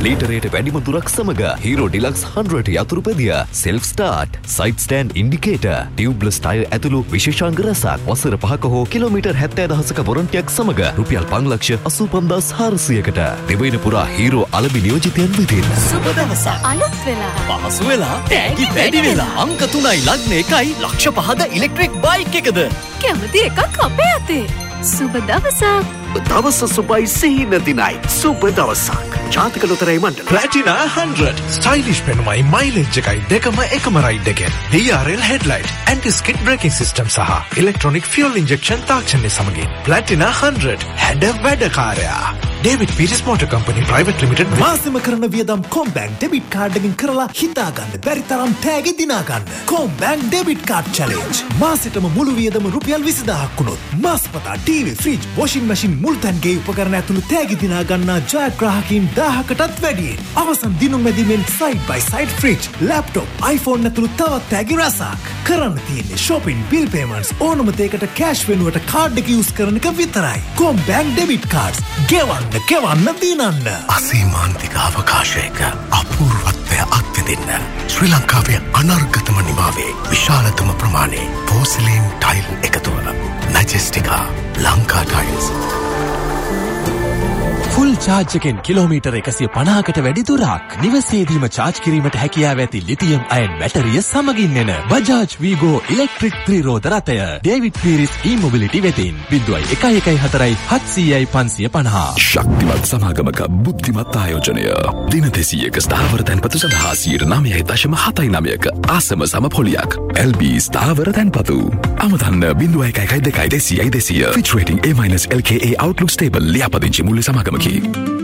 ලීටරයට වැඩිම දුරක් සමග Hero Deluxe 100 යතුරු පෙදිය, self start, side stand indicator, tubeless tyre ඇතුළු විශේෂාංග රැසක් වසර 5ක හෝ කිලෝමීටර් 70,000ක වොරන්ටියක් සමග රුපියල් 5,85,400කට දෙවයින පුරා හීරෝ අලබි නියෝජිතයන් වෙතින් සුබ දවසක් අලුත් වෙලා පහසු වෙලා තෑගි වැඩි වෙලා අංක 3යි ලග්න 1යි ලක්ෂ 5ද ඉලෙක්ට්‍රික් බයික් එකද කැමති එකක් අපේ අතේ සුබ දවසක් දවස සුබයි සිහි නැතිනයි සුබ දවසක් ජාතික ලොතරැයි මණ්ඩල Platina 100 ස්ටයිලිෂ් පෙනුමයි මයිලේජ් එකයි දෙකම එකම රයිඩ් එකෙන් DRL headlight anti-skid braking system සහ electronic fuel injection තාක්ෂණය සමගින් Platina 100 හැඩ වැඩකාරයා David Peters Motor Company Private Limited මාසෙම කරන වියදම් කොම්බැංක් ඩෙබිට් කාඩ් එකකින් කරලා හිතා ගන්න බැරි තරම් තෑගි දිනා ගන්න කොම්බැංක් ඩෙබිට් කාඩ් චැලෙන්ජ් මාසෙටම මුළු වියදම රුපියල් 20000ක් වුණොත් මාසපතා TV ෆ්‍රිජ් වොෂින් මැෂින් මුල්තැන්ගේ උපකරණ ඇතුළු තෑගි දිනා ගන්නා ජයග්‍රාහකයින් 1000කටත් වැඩියෙන් අවසන් දිනුම් මැදින්මෙන් side by side fridge laptop iPhone ඇතුළු තවත් තෑගි රැසක් කරන්න තියෙන්නේ shopping bill payments ඕනම දෙයකට කෑෂ් වෙනුවට කාඩ් එක යූස් කරන එක විතරයි කොම්බැංක් ඩෙබිට් කාඩ්ස් ගෙවන්න දිනන්න අසීමාන්තික අවකාශයක අපූර්වත්වය අත්විඳින්න ශ්‍රී ලංකාවේ අනර්ගතම නිමාවේ විශාලතම ප්‍රමාණයේ පෝසිලීන් tile එකතුව මැජෙස්ටිකා Lanka tiles full charge එකෙන් කිලෝමීටර් 150කට වැඩි දුරක් නිවසේදීම චාර්ජ් කිරීමට හැකියාව ඇති ලිතියම් අයන් බැටරිය සමගින් එන බජාජ් වීගෝ ඉලෙක්ට්‍රික් ත්‍රිරෝද රථය ඩේවිඩ් පීරිස් e-mobility වෙතින් 0114 700 550 ශක්තිමත් සමාගමක බුද්ධිමත් ආයෝජනය දින 200ක ස්ථාවර තැන්පතු සඳහා 9.79ක ආසම සමපොලියක් LB ස්ථාවර තැන්පතු අමතන්න 0112 200 Fitch rating A- LKA Outlook stable ලියාපදිංචි මුල්‍ය සමාගමකි